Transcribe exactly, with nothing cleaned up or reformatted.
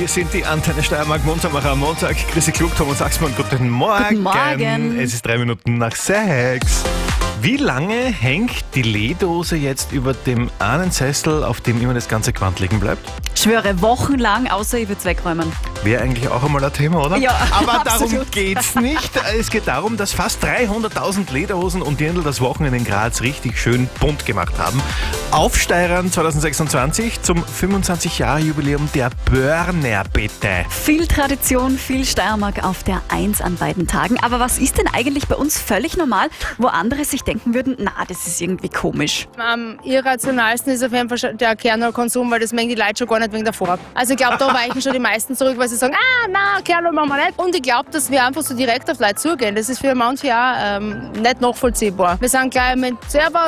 Hier sind die Antenne Steiermark Montagsmacher am Montag. Chrissy Klug, Thomas Axmann, guten Morgen. Guten Morgen. Es ist drei Minuten nach sechs. Wie lange hängt die Lehdose jetzt über dem Ahnensessel, auf dem immer das ganze Quant liegen bleibt? Schwöre, wochenlang, außer ich würde es wegräumen. Wäre eigentlich auch einmal ein Thema, oder? Ja, aber darum absolut. geht's nicht. Es geht darum, dass fast dreihunderttausend Lederhosen und Dirndl das Wochenende in Graz richtig schön bunt gemacht haben. Auf Steirern zwanzig sechsundzwanzig zum fünfundzwanzig-Jahre-Jubiläum der Börner, bitte. Viel Tradition, viel Steiermark auf der Eins an beiden Tagen. Aber was ist denn eigentlich bei uns völlig normal, wo andere sich denken würden, na, das ist irgendwie komisch? Am irrationalsten ist auf jeden Fall schon der Kernölkonsum, weil das mengen die Leute schon gar nicht wegen der Farbe. Also ich glaube, da weichen schon die meisten zurück, weil sie sagen, ah, na, Kernöl machen wir nicht. Und ich glaube, dass wir einfach so direkt auf Leute zugehen. Das ist für manche auch ähm, nicht nachvollziehbar. Wir sagen gleich mit Servus